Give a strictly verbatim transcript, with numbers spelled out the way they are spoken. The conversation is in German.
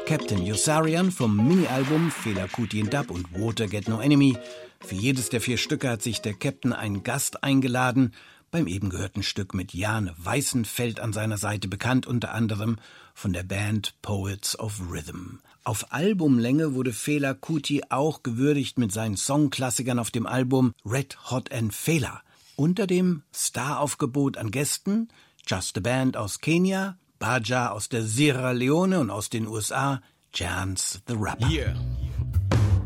Captain Yossarian vom Mini-Album Fela Kuti in Dub und Water Get No Enemy. Für jedes der vier Stücke hat sich der Captain einen Gast eingeladen. Beim eben gehörten Stück mit Jan Weißenfeld an seiner Seite, bekannt unter anderem von der Band Poets of Rhythm. Auf Albumlänge wurde Fela Kuti auch gewürdigt mit seinen Songklassikern auf dem Album Red Hot and Fela. Unter dem Staraufgebot an Gästen Just a Band aus Kenia, Baja aus der Sierra Leone und aus den U S A, Chance the Rapper. Yeah.